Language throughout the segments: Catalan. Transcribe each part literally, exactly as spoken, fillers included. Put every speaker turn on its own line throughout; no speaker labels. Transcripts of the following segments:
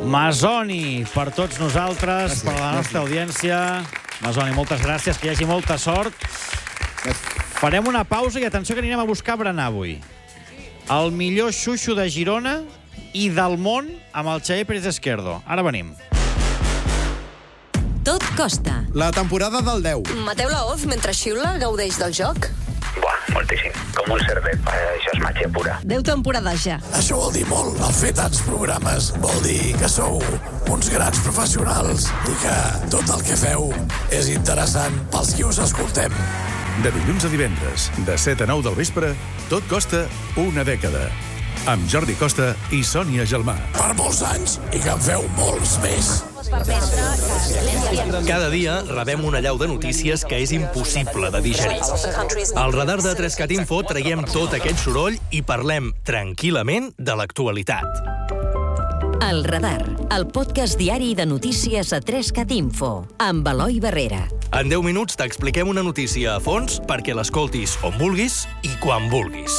Masoni, per tots nosaltres, gràcies, per la nostra gràcies. audiència. Masoni, moltes gràcies, que hi hagi molta sort. Gràcies. Farem una pausa i atenció que anirem a buscar berenar avui. El millor xuxo de Girona i del món amb el Xavier Pérez Esquerdo. Ara venim.
Tot costa.
La temporada del deu.
Mateu Laoz, mentre xiula, gaudeix del joc?
Buah, moltíssim. Com un cervet. Això és màgia pura.
Deu temporades ja.
Això vol dir molt. El fer tants programes vol dir que sou uns grans professionals i que tot el que feu és interessant pels qui us escoltem.
De dilluns a divendres, de set a nou del vespre, tot costa una dècada. Amb Jordi Costa i Sònia Gelmà.
Per molts anys i que en feu molts més.
Cada dia rebem una allau de notícies que és impossible de digerir. Al radar de Trescat Info traiem tot aquest soroll i parlem tranquil·lament de l'actualitat.
El Radar, el podcast diari de notícies a Trescat Info, amb Eloi Barrera.
En deu minuts t'expliquem una notícia a fons perquè l'escoltis on vulguis i quan vulguis.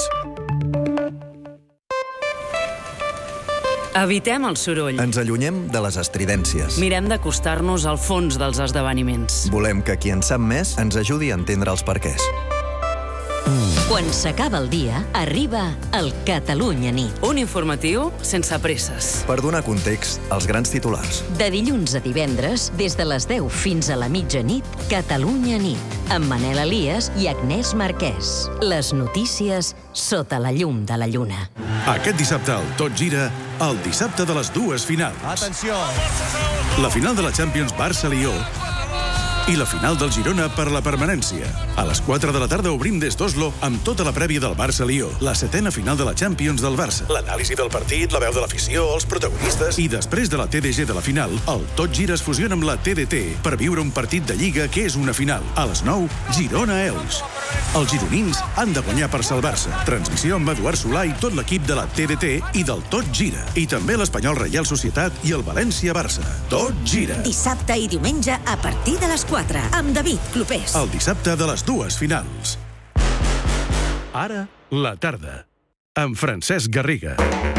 Evitem el soroll.
Ens allunyem de les estridències.
Mirem d'acostar-nos al fons dels esdeveniments.
Volem que qui en sap més ens ajudi a entendre els perquès.
Quan s'acaba el dia, arriba el Catalunya Nit.
Un informatiu sense presses.
Per donar context als grans titulars.
De dilluns a divendres, des de les deu fins a la mitjanit, Catalunya Nit, amb Manel Elias i Agnès Marquès. Les notícies sota la llum de la lluna.
Aquest dissabte el Tot Gira, el dissabte de les dues finals.
Atenció!
La final de la Champions Barça-Lió i la final del Girona per la permanència. A les quatre de la tarda obrim des d'Oslo amb tota la prèvia del Barça-Lió, la setena final de la Champions del Barça, l'anàlisi del partit, la veu de l'afició, els protagonistes, i després de la T D G de la final, el Tot Gira es fusiona amb la T D T per viure un partit de Lliga que és una final. A les nou, Girona-Elx. Els gironins han de guanyar per salvar-se. Transmissió amb Eduard Solà i tot l'equip de la T D T i del Tot Gira. I també l'Espanyol Reial Societat i el València-Barça. Tot Gira.
Dissabte i diumenge a partir de les quatre, amb David Clopés.
El dissabte de les dues finals. Ara, la tarda, amb Francesc Garriga.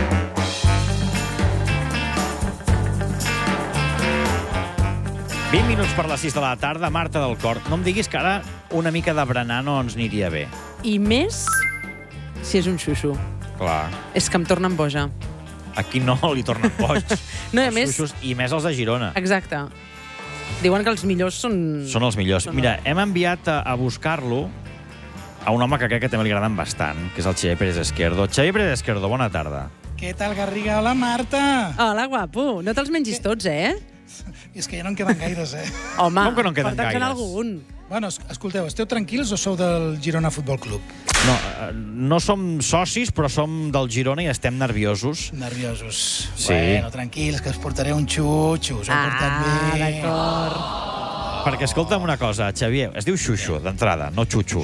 vint minuts per les sis de la tarda, Marta del Cor. No em diguis que ara una mica de berenar no ens aniria bé.
I més si és un xuxo.
Clar.
És que em tornen boja.
Aquí no li tornen boig.
No, i a
Els
més...
xuxos, i més els de Girona.
Exacte. Diuen que els millors són...
Són els millors. Mira, hem enviat a, a buscar-lo a un home que crec que també li agraden bastant, que és el Xavier Pérez Esquerdo. Xavier Pérez Esquerdo, bona tarda.
Què tal, Garriga? Hola, Marta.
Hola, guapo. No te'ls mengis tots, eh?
És que ja no en queden gaires, eh?
Home,
com que no en queden
porta'ns
gaires?
en algun.
Bueno, escolteu, esteu tranquils o sou del Girona Futbol Club?
No, no som socis, però som del Girona i estem nerviosos.
Nerviosos.
Sí.
Bueno, tranquils, que us portaré un xutxo. Us ho he portat bé.
Ah, d'acord.
Perquè, escolta'm una cosa, Xavier, es diu xuxo, d'entrada, no xutxo.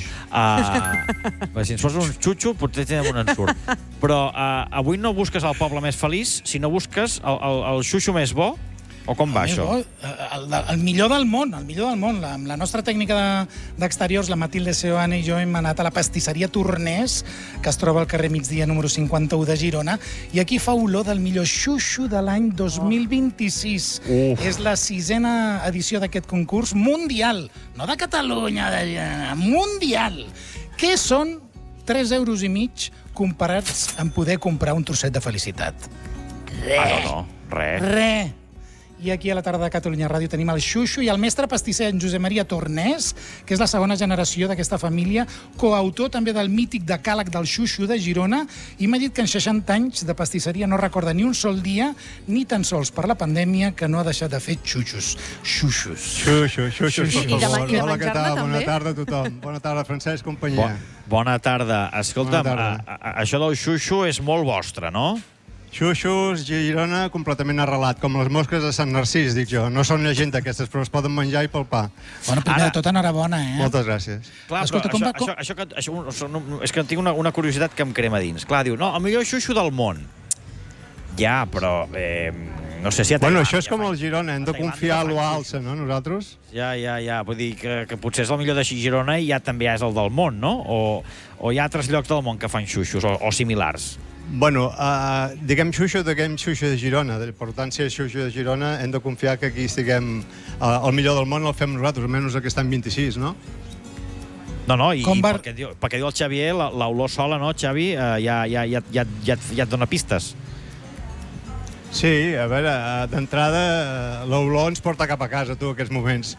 Uh, si ens fos un xutxo, potser tindrem un ensurt. Però uh, avui no busques el poble més feliç, sinó busques el, el, el xuxo més bo. O com va, això?
El, el, el millor del món, el millor del món. La, la nostra tècnica d'exteriors, de, la Matilde Seoane i jo, hem anat a la pastisseria Tornés, que es troba al carrer Migdia número cinquanta-u de Girona, i aquí fa olor del millor xuxo de l'any dos mil vint-i-sis. Oh. És la sisena edició d'aquest concurs mundial, no de Catalunya, de, mundial. Què són tres euros i mig comparats amb poder comprar un trosset de felicitat?
Re. Ah, no, no, res.
Re. I aquí a la tarda de Catalunya Ràdio tenim el xuxo i el mestre pastisser en Josep Maria Tornés, que és la segona generació d'aquesta família, coautor també del mític decàleg del xuxo de Girona, i m'ha dit que en seixanta anys de pastisseria no recorda ni un sol dia, ni tan sols per la pandèmia, que no ha deixat de fer xuxos. Xuxos.
Xuxo, xuxo, per
I de,
favor.
i de
Hola, què tal?
també?
Bona tarda a tothom. Bona tarda, Francesc, companyia.
Bo, bona tarda. Escolta'm,
Bona tarda.
a, a, això del xuxo és molt vostre, no?
Xuxos, Girona, completament arrelat, com les mosques de Sant Narcís, dic jo. No són llegenda aquestes, però es poden menjar i palpar.
Bueno, primer Ara... de tot, enhorabona, eh?
Moltes gràcies.
Clar,
Escolta,
però
com
això,
va...
això, això, que, això, això no, és que tinc una, una curiositat que em crema dins. Clar, diu, no, el millor xuxo del món. Ja, però... Eh, no sé si a Tailàndia...
Bueno, això és com el Girona, hem de confiar a l'Alça, no, nosaltres?
Ja, ja, ja. Vull dir que, que potser és el millor de Girona i ja també és el del món, no? O, o hi ha altres llocs del món que fan xuxos o, o similars?
Bueno, uh, diguem xuxo, diguem xuxo de Girona. Per tant, si és xuxo de Girona, hem de confiar que aquí estiguem... Uh, el millor del món el fem nosaltres, almenys aquest any vint-i-sis, no?
No, no, i, i
Va...
perquè, diu, perquè diu el Xavier, l'olor sola, no, Xavi, uh, ja, ja, ja, ja, ja, ja et dona pistes.
Sí, a veure, d'entrada, l'olor ens porta cap a casa, tu, aquests moments.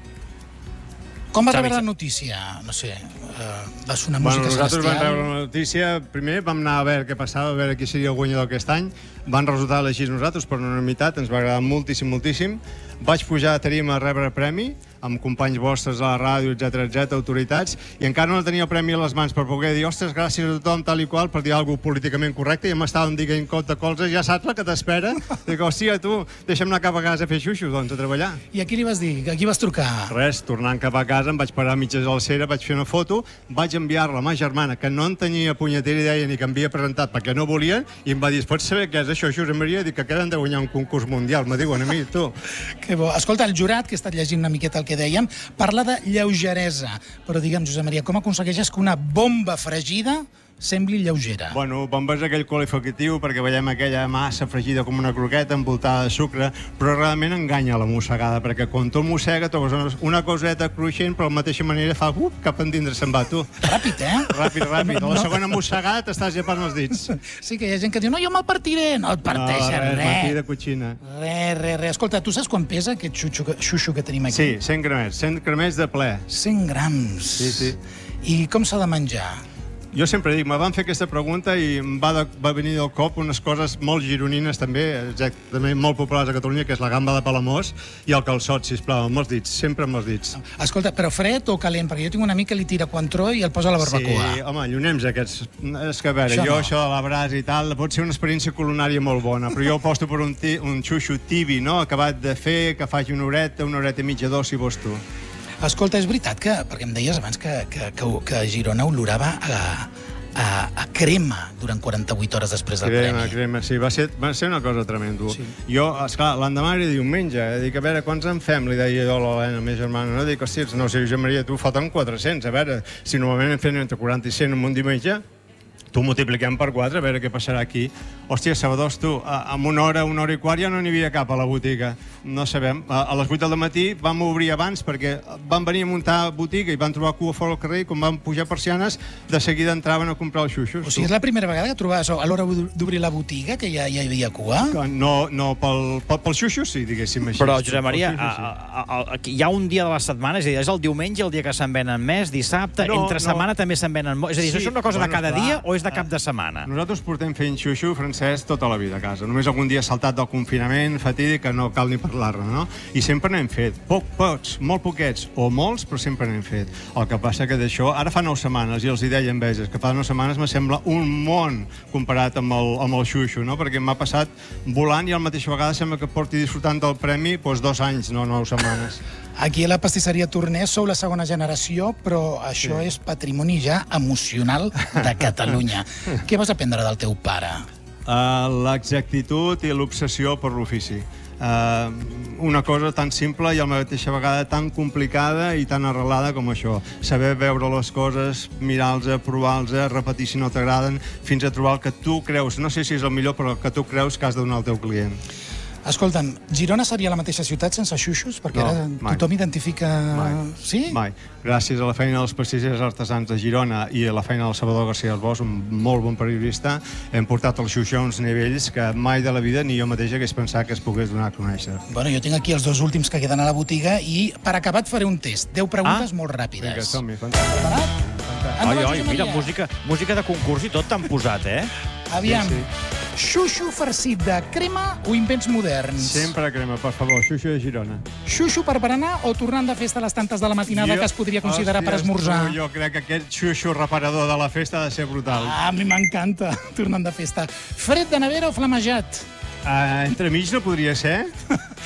Com va rebre la notícia? No sé, uh, va sonar
bueno,
música
nosaltres
celestial.
vam rebre la notícia, primer vam anar a veure què passava, a veure qui seria el guanyador aquest any. Van resultar elegits nosaltres per unanimitat, ens va agradar moltíssim, moltíssim. Vaig pujar a tarima a rebre premi, amb companys vostres a la ràdio, etcètera, etcètera, autoritats, i encara no tenia el premi a les mans per poder dir, ostres, gràcies a tothom, tal i qual, per dir alguna cosa políticament correcte, i em estaven dient cop de colze, ja saps la que t'espera? Dic, hòstia, tu, deixa'm anar cap a casa a fer xuxo, doncs, a treballar.
I a qui li vas dir? A qui vas trucar?
Res, tornant cap a casa, em vaig parar a mitges a la cera, vaig fer una foto, vaig enviar-la a ma germana, que no en tenia punyetera idea ni que havia presentat perquè no volien, i em va dir, pots saber què és això, Josep Maria? Dic que acaben de guanyar un concurs mundial, me diuen a mi, tu.
Que bo. Escolta, el jurat, que he estat llegint una miqueta el que dèiem, parla de lleugeresa. Però digue'm, Josep Maria, com aconsegueixes que una bomba fregida sembli lleugera?
Bueno, bomba és aquell qualificatiu perquè veiem aquella massa fregida com una croqueta envoltada de sucre, però realment enganya la mossegada, perquè quan tu mossega trobes una coseta cruixent, però de la mateixa manera fa uh, cap endindre se'n va, tu.
Ràpid, eh?
Ràpid, ràpid. A la segona mossegada t'estàs llepant els dits.
Sí que hi ha gent que diu, no, jo me'l partiré. No et parteixes,
no, res.
res.
Partida cotxina.
Res, res, res. Escolta, tu saps quan pesa aquest xuxo que, xuxo que tenim aquí?
Sí, cent gramets. cent gramets de ple.
cent grams.
Sí, sí.
I com s'ha de menjar?
Jo sempre dic, me van fer aquesta pregunta i em va, de, va venir del cop unes coses molt gironines també, exactament molt populars a Catalunya, que és la gamba de Palamós i el calçot, sisplau, amb els dits, sempre amb els dits.
Escolta, però fred o calent? Perquè jo tinc un amic que li tira coentró i el posa a la barbacoa.
Sí, home, llunems aquests. És que a veure,
això
jo
no.
això de la brasa i tal, pot ser una experiència culinària molt bona, però jo aposto per un, ti, un xuxo tibi, no?, acabat de fer, que faci una horeta, una horeta i mitja, dos, si vols tu.
Escolta, és veritat que, perquè em deies abans que, que, que, que Girona olorava a, a, a crema durant quaranta-vuit hores després del
crema,
premi.
Crema, sí, va ser, va ser una cosa tremenda. Sí. Jo, esclar, l'endemà era diumenge, eh? Dic, a veure, quants en fem? Li deia jo a l'Helena, la meva germana, no? Dic, hòstia, no sé, Josep Maria, tu falten quatre-cents, a veure, si normalment en fem entre quaranta i cent en un diumenge, tu multipliquem per quatre, a veure què passarà aquí. Hòstia, Sabadors, tu, en una hora, una hora i quart ja no n'hi havia cap a la botiga. No sabem. A les vuit del matí vam obrir abans perquè van venir a muntar botiga i van trobar cua fora al carrer i quan van pujar persianes, de seguida entraven a comprar els xuxos.
O sigui, és la primera vegada que trobaves a l'hora d'obrir la botiga que ja, ja hi havia cua?
No, no pel, pel, pel xuxos sí, diguéssim així.
Però, Josep Maria, a, a, a, a, hi ha un dia de la setmana, és a dir, és el diumenge, el dia que se'n venen més, dissabte, no, entre no. setmana també se'n venen molts. És a dir, sí, és una cosa bueno, de cada clar. dia o és de cap de setmana?
Nosaltres portem fent xuxo, Francesc, tota la vida a casa. Només algun dia saltat del confinament, fatídic, que no cal ni parlar-ne, no? I sempre n'hem fet. Poc, pocs, molt poquets, o molts, però sempre n'hem fet. El que passa que d'això, ara fa nou setmanes, i els hi deia enveges, que fa nou setmanes me sembla un món comparat amb el, amb el xuxo, no? Perquè m'ha passat volant i a la mateixa vegada sembla que porti disfrutant del premi doncs, dos anys, no nou setmanes.
Aquí a la pastisseria Tornès sou la segona generació, però això sí. és patrimoni ja emocional de Catalunya. Què vas aprendre del teu pare?
Uh, l'exactitud i l'obsessió per l'ofici. Uh, una cosa tan simple i a la mateixa vegada tan complicada i tan arrelada com això. Saber veure les coses, mirar-los, provar-los, repetir si no t'agraden, fins a trobar el que tu creus, no sé si és el millor, però el que tu creus que has de donar al teu client.
Escolta'm, Girona seria la mateixa ciutat sense xuxos? Perquè
no,
ara
mai.
tothom identifica...
Mai.
Sí?
Mai. Gràcies a la feina dels pastissers artesans de Girona i a la feina del Salvador García Arbós, un molt bon periodista, hem portat el xuxo a uns nivells que mai de la vida ni jo mateix hagués pensat que es pogués donar a conèixer.
Bueno, jo tinc aquí els dos últims que queden a la botiga i per acabat faré un test. deu preguntes
ah?
molt ràpides.
Vinga, som-hi, fantàstic.
Preparat?
Oi, oi, mira, música, música de concurs i tot t'han posat, eh?
Aviam.
Sí, sí.
Xuxo farcit de crema o invents moderns?
Sempre crema, per favor. Xuxo de Girona.
Xuxo per berenar o tornant de festa a les tantes de la matinada
jo,
que es podria considerar
hòsties,
per esmorzar?
Tu, jo crec que aquest xuxo reparador de la festa ha de ser brutal.
Ah, a mi m'encanta, tornant de festa. Fred de nevera o flamejat?
Uh, entremig no podria ser?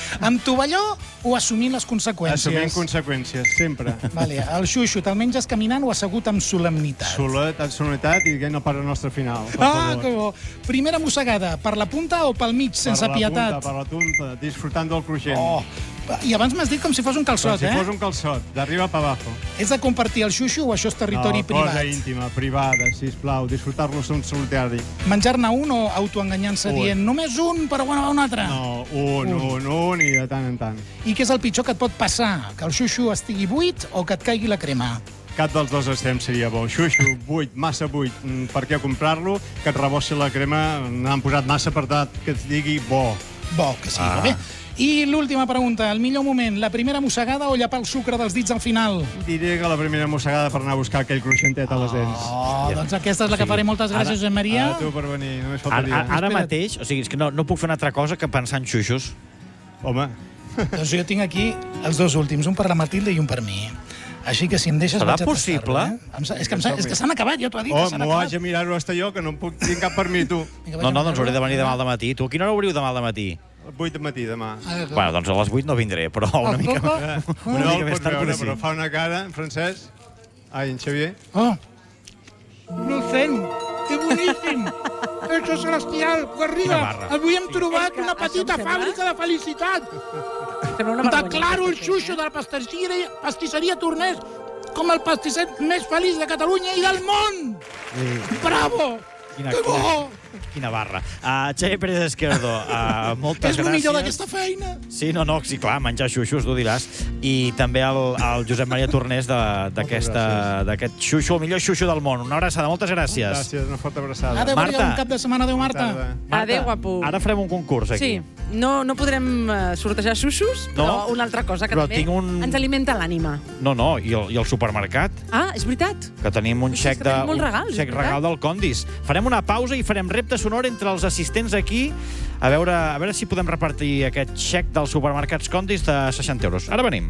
Amb tovalló o assumint les conseqüències?
Assumint conseqüències, sempre.
Vale, el xuxo, te'l menges caminant o assegut amb solemnitat?
Soledat, soledat i que no per al nostre final.
Ah, que bo. Primera mossegada, per la punta o pel mig, sense pietat?
Per la punta, per la punta, disfrutant del cruixent.
Oh, i abans m'has dit com si fos un calçot,
eh? Com si
eh?
fos un calçot, d'arriba pa abajo.
És de compartir el xuxo o això és territori
no,
privat?
Cosa íntima, privada, sisplau, disfrutar-lo un solitari.
Menjar-ne un o autoenganyant-se dient només un, però quan va un altre?
No, un, un, un, un i de tant en tant.
I què és el pitjor que et pot passar? Que el xuxo estigui buit o que et caigui la crema?
Cap dels dos extrems seria bo. Xuxo, buit, massa buit. Per què comprar-lo? Que et rebossi la crema, n'han posat massa per tant que et digui bo.
Bo, que sí, ah. Bé. I l'última pregunta, el millor moment, la primera mossegada o llapar el sucre dels dits al final?
Diré que la primera mossegada per anar a buscar aquell cruixentet a les dents.
Oh, doncs aquesta és la que faré. Moltes gràcies, Josep Maria.
Ara tu per venir, només faltaria.
Ara, ara mateix, o sigui, és que no, no puc fer una altra cosa que pensar en xuxos.
Home.
Doncs jo tinc aquí els dos últims, un per la Matilde i un per mi. Així que si em deixes
serà
vaig a
possible?
Eh? És que, és que s'han acabat, ja t'ho ha dit.
Oh, m'ho vaig a mirar-ho hasta jo, que no puc dir cap per mi, tu.
No, no, doncs hauré de venir demà al matí. Tu a quina hora obriu demà al matí?
vuit del matí, demà.
Ah,
bueno, doncs a les vuit no vindré, però una mica, una
no
mica més tard.
Veure, però fa una cara, en Francesc. Ai, en Xavier.
Oh. Innocent, que boníssim. Això és celestial, Garriga. Avui hem trobat una petita fàbrica de felicitat. Declaro el xuxo de la pastisseria, pastisseria Tornès com el pastisset més feliç de Catalunya i del món. Bravo!
Quina,
que bo!
Quina, quina barra. Uh, Xavier Pérez Esquerdo, uh, moltes gràcies.
És el millor d'aquesta feina.
Sí, no, no, sí, clar, menjar xuxos, tu diràs. I també el, el Josep Maria Tornès d'aquest xuxo, el millor xuxo del món. Una abraçada, moltes gràcies.
Gràcies, una forta abraçada.
Adéu, Marta. Un cap de setmana. Adéu, Marta.
Marta.
Adéu, guapo.
Ara farem un concurs aquí.
Sí, no, no podrem uh, sortejar xuxos, no? Però una altra cosa que
però
també
un...
ens alimenta l'ànima.
No, no, i el, i el supermercat.
Ah, és veritat.
Que tenim un xec, de,
un regals,
un xec regal del Condis. Farem una pausa i farem repte sonor entre els assistents aquí a veure, a veure si podem repartir aquest xec dels supermercats Condis de seixanta euros. Ara venim.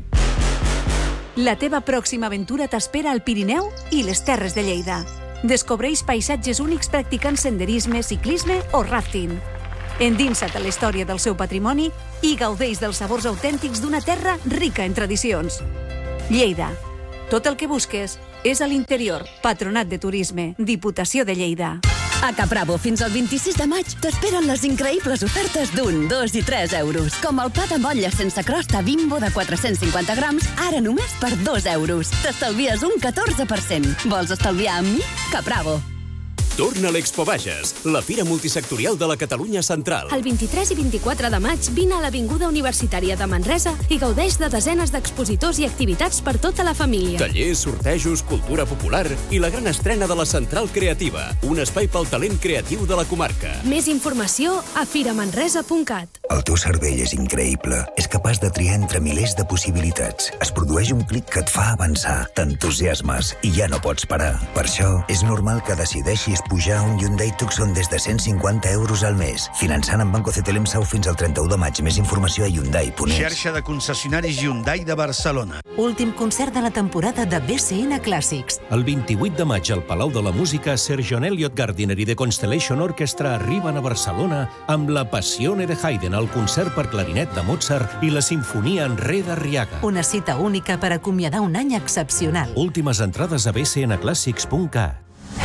La teva pròxima aventura t'espera al Pirineu i les Terres de Lleida. Descobreix paisatges únics practicant senderisme, ciclisme o rafting. Endinsa't a la història del seu patrimoni i gaudeix dels sabors autèntics d'una terra rica en tradicions. Lleida. Tot el que busques és a l'interior. Patronat de Turisme. Diputació de Lleida.
A Capravo, fins al vint-i-sis de maig, t'esperen les increïbles ofertes d'un, dos i tres euros. Com el pa de motlla sense crosta Bimbo de quatre-cents cinquanta grams, ara només per dos euros. T'estalvies un catorze per cent. Vols estalviar amb mi? Capravo.
Torna a l'Expo Bages, la fira multisectorial de la Catalunya Central.
El vint-i-tres i vint-i-quatre de maig vine a l'Avinguda Universitària de Manresa i gaudeix de desenes d'expositors i activitats per tota la família.
Tallers, sortejos, cultura popular i la gran estrena de la Central Creativa, un espai pel talent creatiu de la comarca.
Més informació a fira manresa punt cat.
El teu cervell és increïble. És capaç de triar entre milers de possibilitats. Es produeix un clic que et fa avançar. T'entusiasmes i ja no pots parar. Per això, és normal que decideixis pujar un Hyundai Tucson des de cent cinquanta euros al mes. Finançant amb Banco C T L M S A U fins al trenta-u de maig. Més informació a Hyundai punt es.
Xarxa de concessionaris Hyundai de Barcelona.
Últim concert de la temporada de B C N Clàssics.
El vint-i-vuit de maig al Palau de la Música, Sir John Elliott Gardiner i The Constellation Orchestra arriben a Barcelona amb la Passione de Haydn, el concert per clarinet de Mozart i la Sinfonia en Re d'Arriaga.
Una cita única per acomiadar un any excepcional.
Últimes entrades a b c n clàssics punt cat.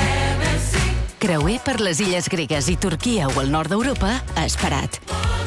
Creuer per les illes gregues i Turquia o el nord d'Europa ha esperat.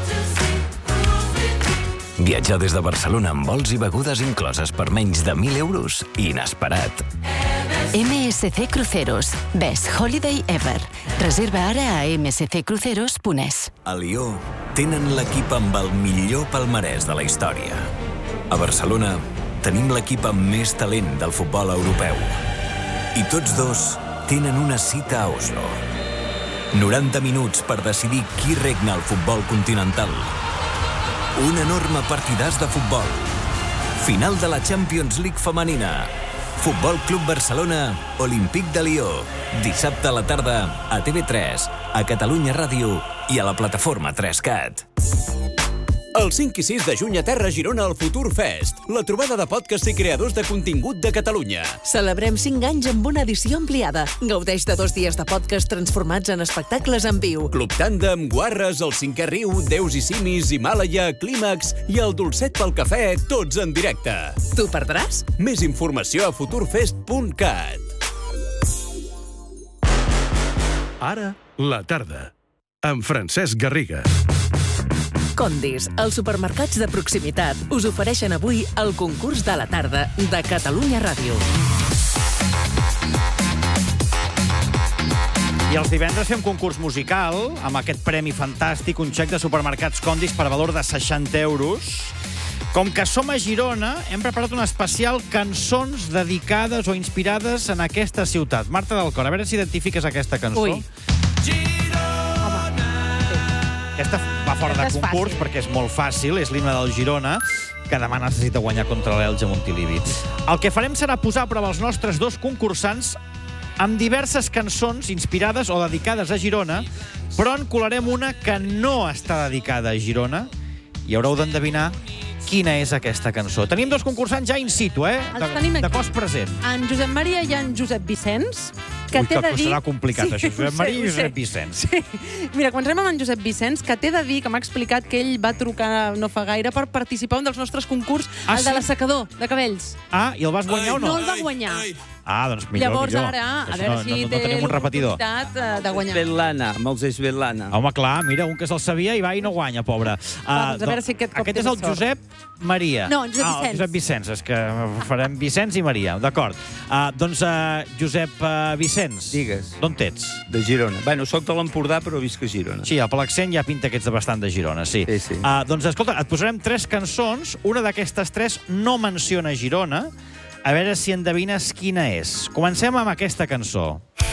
Viatjar des de Barcelona amb vols i begudes incloses per menys de mil euros? Inesperat.
M S C Cruceros. Best Holiday Ever. Reserva ara a m s c cruceros punt es.
A Lió tenen l'equip amb el millor palmarès de la història. A Barcelona tenim l'equip amb més talent del futbol europeu. I tots dos tenen una cita a Oslo. noranta minuts per decidir qui regna el futbol continental. Un enorme partidàs de futbol. Final de la Champions League femenina. Futbol Club Barcelona, Olímpic de Lió. Dissabte a la tarda a T V tres, a Catalunya Ràdio i a la plataforma tres cat.
El cinc i sis de juny a Terra Girona al Futur Fest, la trobada de podcast i creadors de contingut de Catalunya.
Celebrem cinc anys amb una edició ampliada. Gaudeix de dos dies de podcast transformats en espectacles en viu.
Club Tàndem, Guarres, El Cinquè Riu, Déus i Simis, Himàlaia, Clímax i el Dolcet pel Cafè, tots en directe.
Tu perdràs?
Més informació a futurfest punt cat.
Ara, la tarda, amb Francesc Garriga.
Condis, els supermercats de proximitat, us ofereixen avui el concurs de la tarda de Catalunya Ràdio.
I els divendres fem concurs musical amb aquest premi fantàstic, un xec de supermercats Condis per valor de seixanta euros. Com que som a Girona, hem preparat un especial cançons dedicades o inspirades en aquesta ciutat. Marta del Cor, a veure si identifiques aquesta cançó.
Ui.
Aquesta va fora de concurs perquè és molt fàcil, és l'himne del Girona, que demà necessita guanyar contra l'Elx a Montilivi. El que farem serà posar a prova els nostres dos concursants amb diverses cançons inspirades o dedicades a Girona, però en colarem una que no està dedicada a Girona i haureu d'endevinar quina és aquesta cançó. Tenim dos concursants ja in situ, eh? De, de cos present.
En Josep Maria i en Josep Vicenç, que
Ui,
té de
que
dir...
serà complicat,
Sí,
això.
ho
Josep
sé,
Maria i
ho sé.
Josep Vicenç.
Sí. Mira, comencem amb en Josep Vicenç, que té de dir, que m'ha explicat que ell va trucar no fa gaire per participar en un dels nostres concurs,
Ah,
el de
sí?
l'assecador de cabells.
Ah, i el vas guanyar o no?
No el va guanyar.
Ah, doncs millor,
Llavors
millor.
ara, a
Això
veure
no,
si
no, no
té
tenim un repetidor.
l'oportunitat eh, de guanyar.
Svetlana, amb els Svetlana.
Home, clar, mira, un que se'l sabia i va i no guanya, pobre.
Va, doncs a veure si aquest cop
Aquest
té
és el
més sort.
Josep Maria.
No, en Josep
ah, el
Vicenç.
Josep Vicenç, és que farem Vicenç i Maria, d'acord. Uh, doncs, uh, Josep uh, Vicenç.
Digues.
D'on ets?
De Girona. Bueno, soc de l'Empordà, però visc a Girona.
Sí, per l'accent ja pinta que ets de bastant de Girona, sí.
Sí, sí.
Uh, doncs, escolta, et posarem tres cançons. Una d'aquestes tres no menciona Girona. A veure si endevines quina és. Comencem amb aquesta cançó.